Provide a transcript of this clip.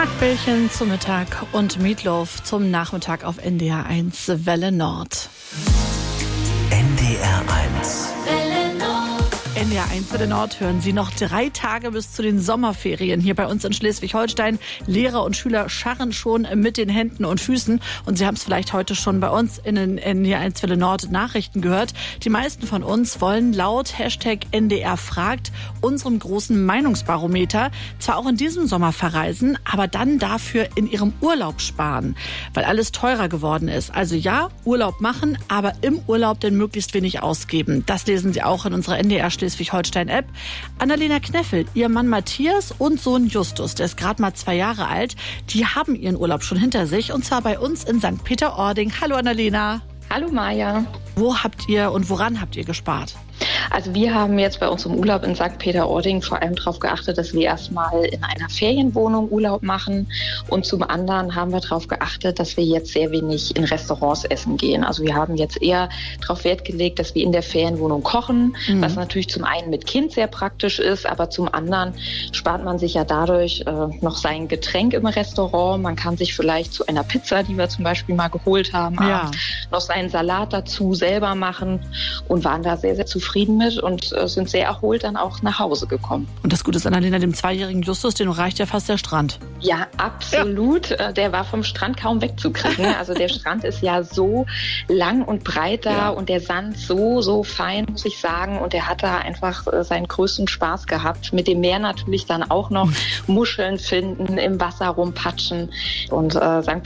Hackbällchen zum Mittag und Meatloaf zum Nachmittag auf NDR 1 Welle Nord. NDR 1 Welle Nord. NDR 1 Welle Nord hören Sie noch 3 Tage bis zu den Sommerferien. Hier bei uns in Schleswig-Holstein. Lehrer und Schüler scharren schon mit den Händen und Füßen. Und Sie haben es vielleicht heute schon bei uns in den NDR 1 Welle Nord Nachrichten gehört. Die meisten von uns wollen laut #NDR fragt unserem großen Meinungsbarometer zwar auch in diesem Sommer verreisen, aber dann dafür in ihrem Urlaub sparen, weil alles teurer geworden ist. Also ja, Urlaub machen, aber im Urlaub denn möglichst wenig ausgeben. Das lesen Sie auch in unserer NDR Schleswig-Holstein-App. Annalena Kneffel, ihr Mann Matthias und Sohn Justus, der ist gerade mal 2 Jahre alt, die haben ihren Urlaub schon hinter sich und zwar bei uns in St. Peter-Ording. Hallo Annalena. Hallo Maja. Wo habt ihr und woran habt ihr gespart? Also wir haben jetzt bei uns im Urlaub in St. Peter-Ording vor allem darauf geachtet, dass wir erstmal in einer Ferienwohnung Urlaub machen und zum anderen haben wir darauf geachtet, dass wir jetzt sehr wenig in Restaurants essen gehen. Also wir haben jetzt eher darauf Wert gelegt, dass wir in der Ferienwohnung kochen, was natürlich zum einen mit Kind sehr praktisch ist, aber zum anderen spart man sich ja dadurch noch sein Getränk im Restaurant. Man kann sich vielleicht zu einer Pizza, die wir zum Beispiel mal geholt haben, noch seinen Salat dazu selber machen und waren da sehr, sehr zufrieden mit und sind sehr erholt dann auch nach Hause gekommen. Und das Gute ist, Annalena, dem 2-jährigen Justus, dem reicht ja fast der Strand. Ja, absolut. Ja. Der war vom Strand kaum wegzukriegen. Also der Strand ist ja so lang und breit da und der Sand so fein, muss ich sagen. Und er hat da einfach seinen größten Spaß gehabt. Mit dem Meer natürlich dann auch noch Muscheln finden, im Wasser rumpatschen. Und St.